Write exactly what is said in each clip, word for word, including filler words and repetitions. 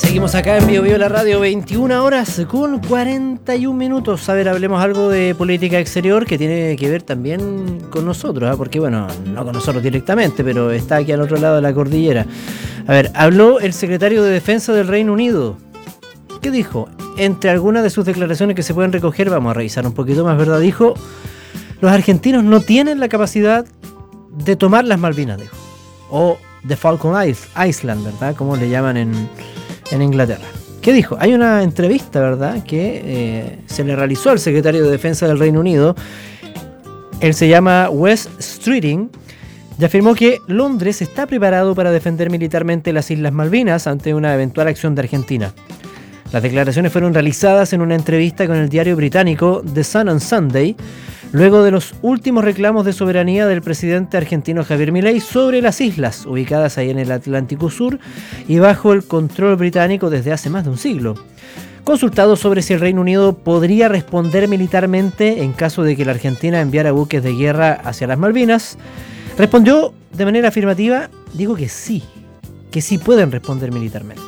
Seguimos acá en Bio Bio la Radio, veintiuna horas con cuarenta y un minutos. A ver, hablemos algo de política exterior que tiene que ver también con nosotros, ¿eh? Porque bueno, no con nosotros directamente, pero está aquí al otro lado de la cordillera. A ver, habló el secretario de Defensa del Reino Unido. ¿Qué dijo? Entre algunas de sus declaraciones que se pueden recoger, vamos a revisar un poquito más, ¿verdad? Dijo, los argentinos no tienen la capacidad de tomar las Malvinas, dijo. O The Falkland Island, ¿verdad? Como le llaman en... en Inglaterra. ¿Qué dijo? Hay una entrevista, ¿verdad?, que eh, se le realizó al secretario de Defensa del Reino Unido. Él se llama Wes Streeting y afirmó que Londres está preparado para defender militarmente las Islas Malvinas ante una eventual acción de Argentina. Las declaraciones fueron realizadas en una entrevista con el diario británico The Sun on Sunday, luego de los últimos reclamos de soberanía del presidente argentino Javier Milei sobre las islas, ubicadas ahí en el Atlántico Sur y bajo el control británico desde hace más de un siglo. Consultado sobre si el Reino Unido podría responder militarmente en caso de que la Argentina enviara buques de guerra hacia las Malvinas, respondió de manera afirmativa, digo que sí, que sí pueden responder militarmente.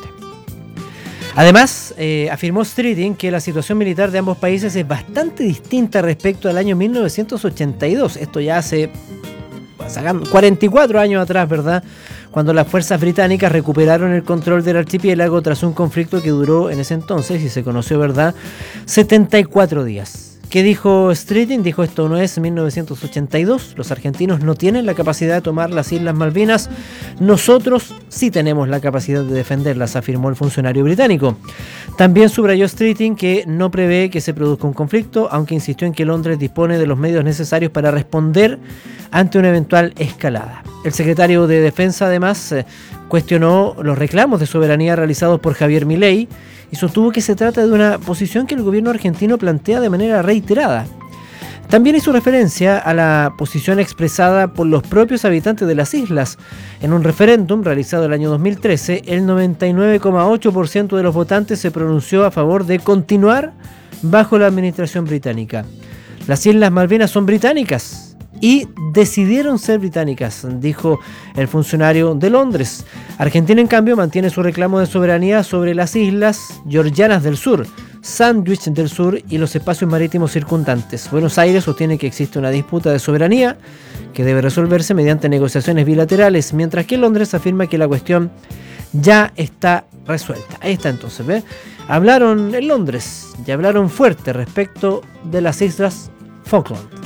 Además, eh, afirmó Streeting que la situación militar de ambos países es bastante distinta respecto al año mil novecientos ochenta y dos. Esto ya hace cuarenta y cuatro años atrás, ¿verdad? Cuando las fuerzas británicas recuperaron el control del archipiélago tras un conflicto que duró en ese entonces, y se conoció, ¿verdad?, setenta y cuatro días. ¿Qué dijo Streeting? Dijo, esto no es mil novecientos ochenta y dos, los argentinos no tienen la capacidad de tomar las Islas Malvinas, nosotros sí tenemos la capacidad de defenderlas, afirmó el funcionario británico. También subrayó Streeting que no prevé que se produzca un conflicto, aunque insistió en que Londres dispone de los medios necesarios para responder ante una eventual escalada. El secretario de Defensa, además, eh, cuestionó los reclamos de soberanía realizados por Javier Milei y sostuvo que se trata de una posición que el gobierno argentino plantea de manera reiterada. También hizo referencia a la posición expresada por los propios habitantes de las islas. En un referéndum realizado el año dos mil trece, el noventa y nueve coma ocho por ciento de los votantes se pronunció a favor de continuar bajo la administración británica. Las Islas Malvinas son británicas y decidieron ser británicas, dijo el funcionario de Londres. Argentina, en cambio, mantiene su reclamo de soberanía sobre las islas Georgianas del Sur, Sandwich del Sur y los espacios marítimos circundantes. Buenos Aires sostiene que existe una disputa de soberanía que debe resolverse mediante negociaciones bilaterales, mientras que Londres afirma que la cuestión ya está resuelta. Ahí está entonces, ¿ve? Hablaron en Londres y hablaron fuerte respecto de las Islas Falkland.